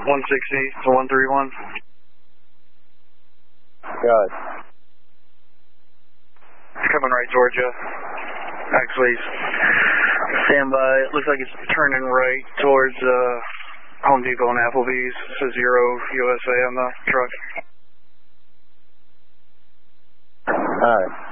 160 to 131. Good. It's coming right towards you. Actually, stand by. It looks like it's turning right towards Home Depot and Applebee's. It says 0 USA on the truck. All right.